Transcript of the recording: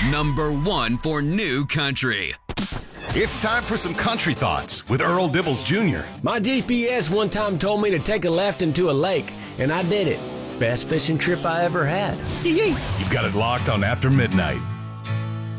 Number 1 for new country. It's time for some country thoughts with Earl Dibbles Jr. My GPS one time told me to take a left into a lake, and I did it. Best fishing trip I ever had. You've got it locked on After Midnight.